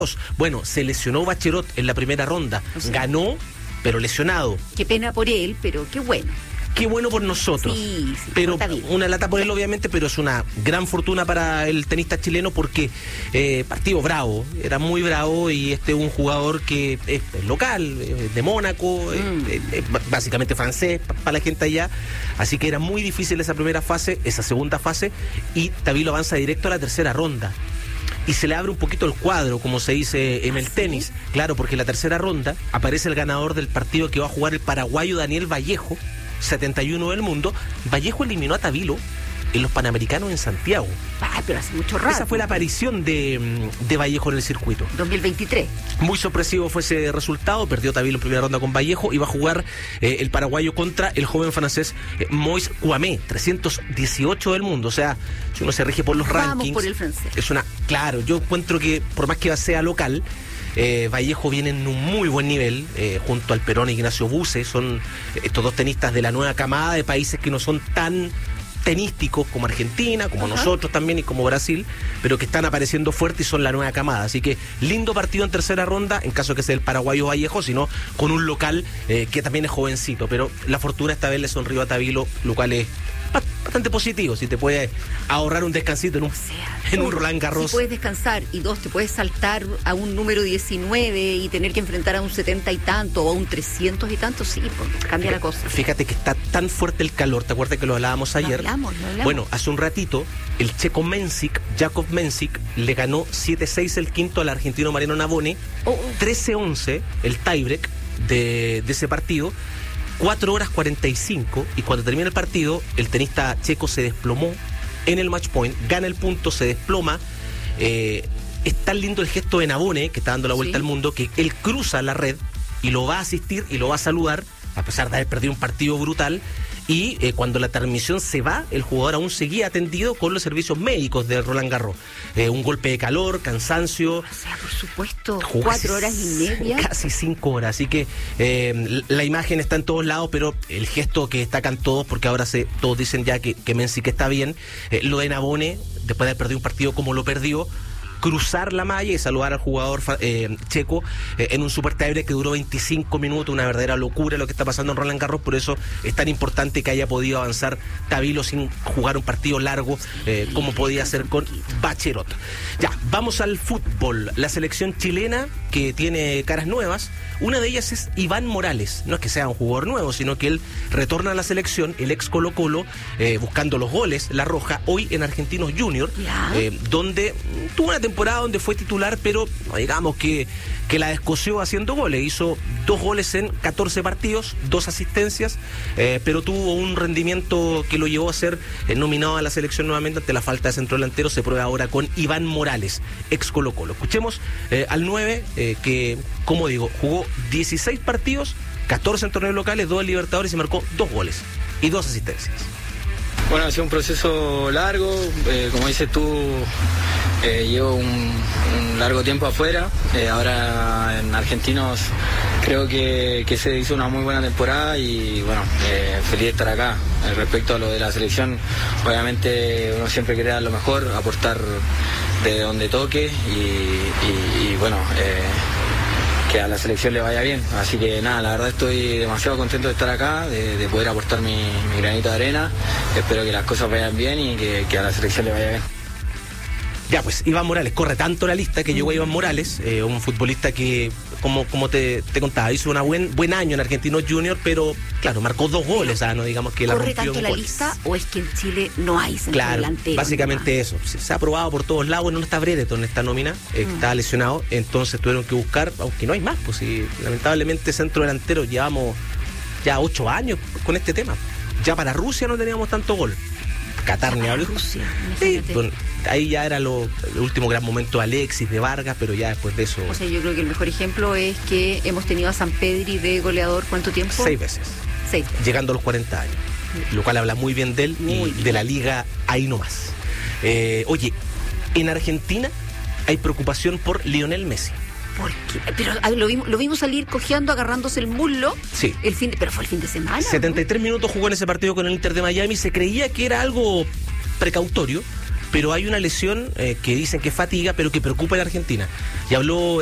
Bueno, se lesionó Bachelot en la primera ronda. O sea, ganó, pero lesionado. Qué pena por él, pero qué bueno. Qué bueno por nosotros. Sí, pero está bien. una lata por él, obviamente, pero es una gran fortuna para el tenista chileno porque partido bravo, era muy bravo y este es un jugador que es local, de Mónaco, básicamente francés para la gente allá, así que era muy difícil esa primera fase, esa segunda fase, y Tavilo avanza directo a la tercera ronda. Y se le abre un poquito el cuadro, como se dice en el tenis. Claro, porque en la tercera ronda aparece el ganador del partido que va a jugar el paraguayo Daniel Vallejo, 71 del mundo. Vallejo eliminó a Tavilo en los Panamericanos en Santiago. Ah, pero hace mucho rato. Esa fue la aparición de Vallejo en el circuito. 2023. Muy sorpresivo fue ese resultado. Perdió Tavilo en primera ronda con Vallejo. Iba a jugar el paraguayo contra el joven francés Moïse Kouamé, 318 del mundo. O sea, si uno se rige por los rankings, por el francés. Claro, yo encuentro que por más que sea local, Vallejo viene en un muy buen nivel, junto al Perón e Ignacio Buse. Son estos dos tenistas de la nueva camada de países que no son tan tenísticos como Argentina, como nosotros también y como Brasil, pero que están apareciendo fuertes y son la nueva camada. Así que lindo partido en tercera ronda, en caso que sea el paraguayo Vallejo, sino con un local que también es jovencito, pero la fortuna esta vez le sonrió a Tavilo, lo cual es bastante positivo. Si te puedes ahorrar un descansito en un Roland Garros. Si puedes descansar, y dos, te puedes saltar a un número 19 y tener que enfrentar a un 70 y tanto o a un 300 y tanto, sí, pues, cambia la cosa. Fíjate que está tan fuerte el calor, ¿te acuerdas que lo hablábamos ayer? Lo hablamos. Bueno, hace un ratito el checo Jakub Mensik, le ganó 7-6 el quinto al argentino Mariano Navone, 13-11 el tiebreak de ese partido. 4 horas 45, y cuando termina el partido, el tenista checo se desplomó en el match point, gana el punto, se desploma. Es tan lindo el gesto de Navone, que está dando la vuelta al mundo, que él cruza la red y lo va a asistir y lo va a saludar, a pesar de haber perdido un partido brutal. Y cuando la transmisión se va, el jugador aún seguía atendido con los servicios médicos de Roland Garros. Un golpe de calor, cansancio. O sea, por supuesto, 4 horas y media. Casi 5 horas. Así que la imagen está en todos lados, pero el gesto que destacan todos, porque ahora todos dicen ya que Mensik está bien. Lo de Navone, después de haber perdido un partido como lo perdió, cruzar la malla y saludar al jugador checo en un super tiebreak que duró 25 minutos, una verdadera locura lo que está pasando en Roland Garros. Por eso es tan importante que haya podido avanzar Tavilo sin jugar un partido largo como podía hacer con Bachelot. Ya, vamos al fútbol. La selección chilena, que tiene caras nuevas, una de ellas es Iván Morales. No es que sea un jugador nuevo, sino que él retorna a la selección, el ex Colo-Colo, buscando los goles, la roja, hoy en Argentinos Junior, donde tuvo una temporada donde fue titular, pero digamos que la descoció haciendo goles. Hizo 2 goles en 14 partidos, 2 asistencias, pero tuvo un rendimiento que lo llevó a ser nominado a la selección nuevamente ante la falta de centro delantero. Se prueba ahora con Iván Morales, ex Colo-Colo. Escuchemos al 9, que, como digo, jugó 16 partidos, 14 en torneos locales, 2 en Libertadores y marcó 2 goles y 2 asistencias. Bueno, ha sido un proceso largo, como dices tú, llevo un largo tiempo afuera, ahora en Argentinos creo que se hizo una muy buena temporada y bueno, feliz de estar acá. Respecto a lo de la selección, obviamente uno siempre quiere dar lo mejor, aportar de donde toque y bueno, que a la selección le vaya bien. Así que nada, la verdad estoy demasiado contento de estar acá, de poder aportar mi granito de arena. Espero que las cosas vayan bien y que a la selección le vaya bien. Ya, pues Iván Morales, corre tanto la lista que llegó a Iván Morales, un futbolista que, como te contaba, hizo un buen año en Argentinos Junior, pero claro, marcó 2 goles, no digamos que la rompió. ¿Corre tanto la lista o es que en Chile no hay centro delantero? Básicamente eso, se ha probado por todos lados. No está Brereton en esta nómina, está lesionado, entonces tuvieron que buscar, aunque no hay más, pues si lamentablemente centro delantero llevamos ya 8 años con este tema. Ya para Rusia no teníamos tanto gol. Qatar ni hablo. Sí, bueno, ahí ya era el último gran momento de Alexis, de Vargas, pero ya después de eso. O sea, yo creo que el mejor ejemplo es que hemos tenido a San Pedri de goleador, ¿cuánto tiempo? 6 veces. Llegando a los 40 años. Lo cual habla muy bien de él de la liga ahí nomás. Oye, en Argentina hay preocupación por Lionel Messi. ¿Por qué? Pero lo vimos salir cojeando, agarrándose el muslo. Sí. Pero fue el fin de semana. 73 minutos jugó en ese partido con el Inter de Miami. Se creía que era algo precautorio, pero hay una lesión que dicen que es fatiga, pero que preocupa a la Argentina. Y habló